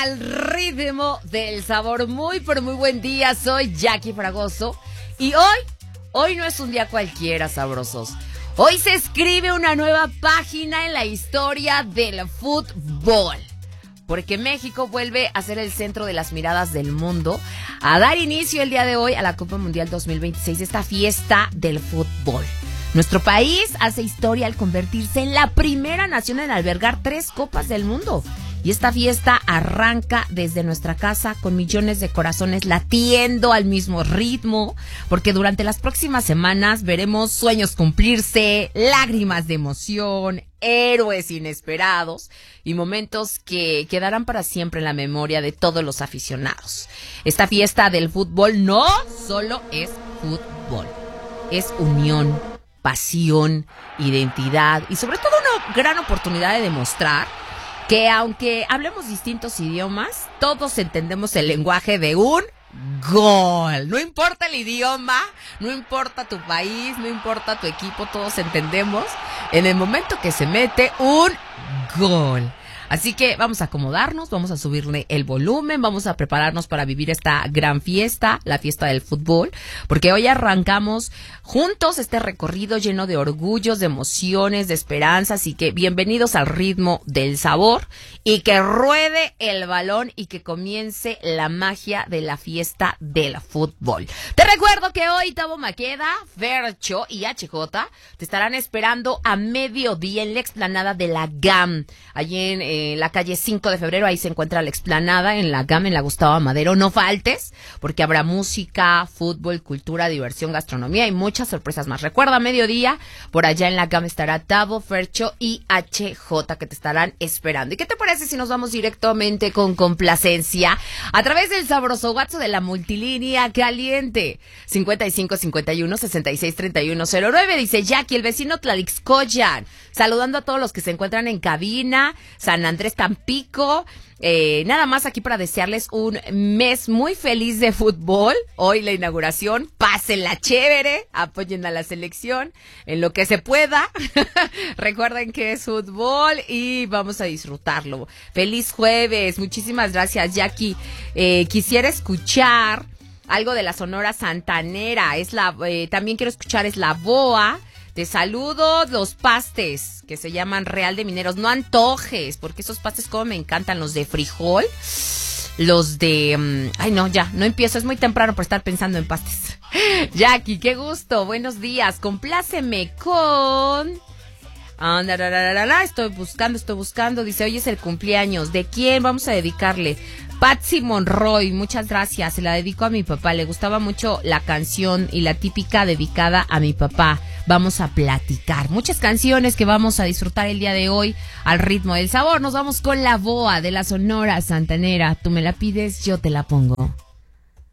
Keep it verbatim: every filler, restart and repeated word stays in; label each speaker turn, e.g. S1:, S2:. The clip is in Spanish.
S1: al ritmo del sabor. Muy, pero muy buen día. Soy Jackie Fragoso. Y hoy, hoy no es un día cualquiera, sabrosos. Hoy se escribe una nueva página en la historia del fútbol. Porque México vuelve a ser el centro de las miradas del mundo, a dar inicio el día de hoy a la Copa Mundial dos mil veintiséis, esta fiesta del fútbol. Nuestro país hace historia al convertirse en la primera nación en albergar tres Copas del Mundo. Y esta fiesta arranca desde nuestra casa con millones de corazones latiendo al mismo ritmo, porque durante las próximas semanas veremos sueños cumplirse, lágrimas de emoción, héroes inesperados y momentos que quedarán para siempre en la memoria de todos los aficionados. Esta fiesta del fútbol no solo es fútbol, es unión, pasión, identidad y sobre todo una gran oportunidad de demostrar que aunque hablemos distintos idiomas, todos entendemos el lenguaje de un gol. No importa el idioma, no importa tu país, no importa tu equipo, todos entendemos en el momento que se mete un gol. Así que vamos a acomodarnos, vamos a subirle el volumen, vamos a prepararnos para vivir esta gran fiesta, la fiesta del fútbol, porque hoy arrancamos juntos este recorrido lleno de orgullos, de emociones, de esperanzas, así que bienvenidos al ritmo del sabor y que ruede el balón y que comience la magia de la fiesta del fútbol. Te recuerdo que hoy Tavo Maqueda, Fercho y H J te estarán esperando a mediodía en la explanada de la G A M, allí en eh, en la calle cinco de febrero, ahí se encuentra la explanada en la G A M, en la Gustavo Madero. No faltes, porque habrá música, fútbol, cultura, diversión, gastronomía y muchas sorpresas más. Recuerda, a mediodía, por allá en la G A M estará Tavo, Fercho y H J que te estarán esperando. ¿Y qué te parece si nos vamos directamente con complacencia a través del sabroso WhatsApp de la multilínea caliente? cincuenta y cinco cincuenta y uno sesenta y seis treinta y uno cero nueve, dice Jackie, el vecino Tlalixcoyan, saludando a todos los que se encuentran en cabina, San Andrés Tampico, eh, nada más aquí para desearles un mes muy feliz de fútbol. Hoy la inauguración, pásenla chévere, apoyen a la selección en lo que se pueda. Recuerden que es fútbol y vamos a disfrutarlo. Feliz jueves, muchísimas gracias, Jackie. Eh, quisiera escuchar algo de la Sonora Santanera, es la, eh, también quiero escuchar es la boa. Te saludo, los pastes que se llaman Real de Mineros. No antojes, porque esos pastes como me encantan, los de frijol, los de... Um, ay, no, ya, no empiezo, es muy temprano por estar pensando en pastes. Jackie, qué gusto, buenos días, compláceme con... Ah, la, la, la, la, la, estoy buscando, estoy buscando, dice, hoy es el cumpleaños, ¿de quién vamos a dedicarle? Patsy Monroy, muchas gracias, se la dedico a mi papá, le gustaba mucho la canción y la típica dedicada a mi papá. Vamos a platicar, muchas canciones que vamos a disfrutar el día de hoy al ritmo del sabor. Nos vamos con la boa de la Sonora Santanera, tú me la pides, yo te la pongo.